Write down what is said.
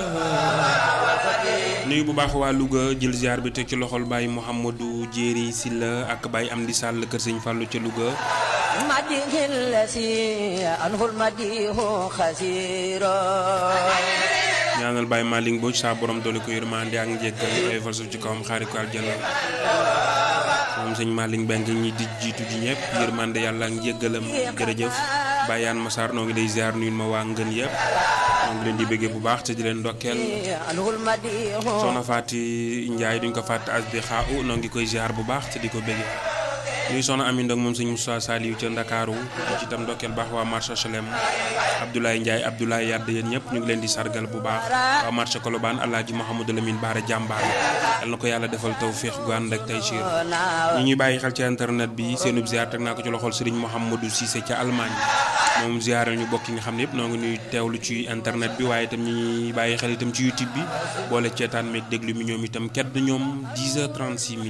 nuyu bu baax waa Louga jël ziar bi teg ci loxol Baye Mouhamadou Jéeri Silla ak Baye Amdi Sall kër Sëñ Fallou ca Louga. ñaanal Baye Malick Mbodj saa borom doole ko yërmande ak njëkkal ay fal suuf ci kawam xaari ko aljana moom sëñ Malick Mbengue ñi di jiitu ji ñëpp yërmande yàlla ak njëggalam jërëjëf Baye Yane Massar noo ngi lay ziar nuyu ma waa Ngën yëpp noo ngi leen di bëggee bu baax te di leen ndokkeel soxna Faati Ndiaye duñ ko fàtte as di xaaw noo ngi koy ziar bu baax te di ko bëggee nuyu soxna Ami Ndong moom sëñ Moussa Saliou ca Ndakaaru ci itam ndokkeel baax waa marché Chelem Abdoulaye Ndiaye Abdoulaye Yadd yéen ñëpp ñu ngi leen di sargal bu baax waa marché Colobane Alaaji Mouhamadou Lamine Baara jàmbaar yal na ko yàlla defal tawféex gu ànd ak taysiir ñi ñuy bàyyi xel ci internet bi seenub ziar teg naa ko ci loxol Serigne Mouhamadou Cissé ca Allemagne moom ziaral ñu bokk yi nga xam ne yëpp noo ngi nuy teewlu ci internet bi waaye itam ñi ñuy bàyyi xel itam ci YouTube bi boole ceetaan meeg déglu mi ñoom itam kedd ñoom 10h36